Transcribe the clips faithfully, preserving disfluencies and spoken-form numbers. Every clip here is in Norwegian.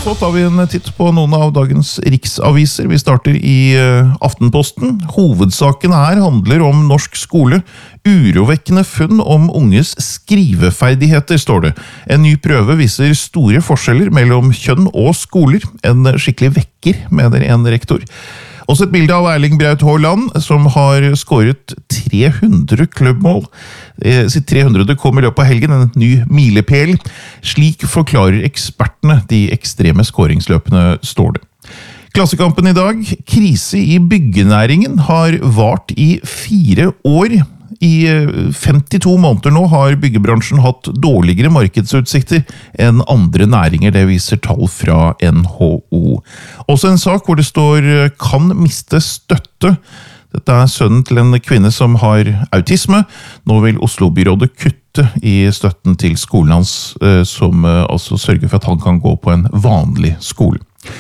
Så tar vi en titt på noen av dagens riksaviser. Vi starter i Aftenposten. Hovedsaken her handler om norsk skole. Urovekkende funn om unges skriveferdigheter, står det. En ny prøve viser store forskjeller mellom kjønn og skoler. En skikkelig vekker, mener en rektor. Også et bilde av Erling Braut Haaland, som har skåret tre hundre klubbmål. Sitt tre hundre kommer i løpet av helgen, en ny milepæl. Slik forklarer ekspertene de ekstreme skåringsløpene, står det. Klassekampen i dag. Krise i byggenæringen har vart i fire år. I femtito måneder nå har byggebransjen hatt dårligere markedsutsikter enn andre næringer, det viser tall fra N H O. Også en sak hvor det står «kan miste støtte». Dette er sønnen til en kvinne som har autisme. Nå vil Oslo-byrådet kutte i støtten til skolen hans, som altså sørger for at han kan gå på en vanlig skole.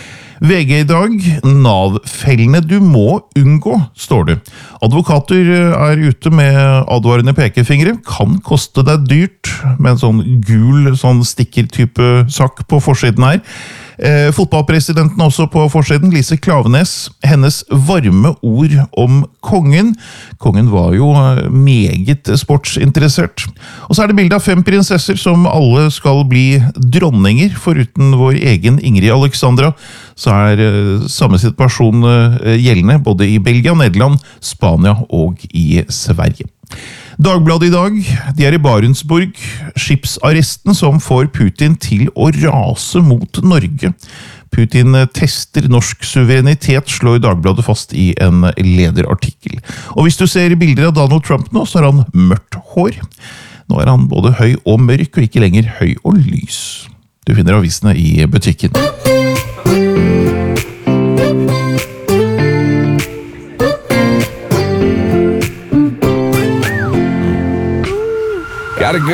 V G i dag, Nav-fellene du må unngå, står det. Advokater er ute med advarende pekefingre. Kan koste deg dyrt, med en sånn gul sånn stikker-type sak på forsiden her. Eh, fotballpresidenten også på forsiden, Lise Klaveness. Hennes varme ord om kongen. Kongen var jo meget sportsinteressert. Og så er det bildet av fem prinsesser som alle skal bli dronninger, foruten vår egen Ingrid Alexandra. Så er eh, samme situasjon eh, gjeldende både i Belgia, Nederland, Spania og i Sverige. Dagbladet i dag, de er i Barentsburg, skipsarresten som får Putin til å rase mot Norge. Putin tester norsk suverenitet, slår Dagbladet fast i en lederartikkel. Og hvis du ser bilder av Donald Trump nå, så har han mørkt hår. Nå er han både høy og mørk, og ikke lenger høy og lys. Du finner avisene i butikken. Got a girl